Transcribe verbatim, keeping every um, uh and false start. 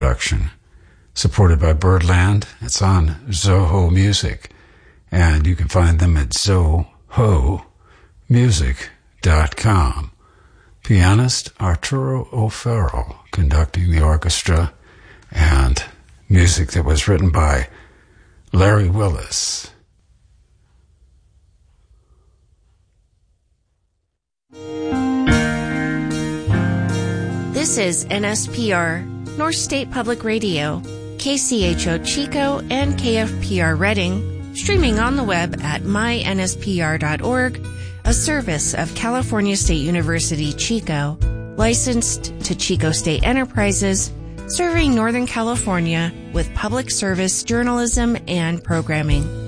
production, supported by Birdland. It's on Zoho Music, and you can find them at zoho music dot com. Pianist Arturo O'Farrell conducting the orchestra, and music that was written by Larry Willis. This is N S P R, North State Public Radio, K C H O Chico, and K F P R Reading, streaming on the web at my N S P R dot org, a service of California State University, Chico, licensed to Chico State Enterprises, serving Northern California with public service journalism and programming.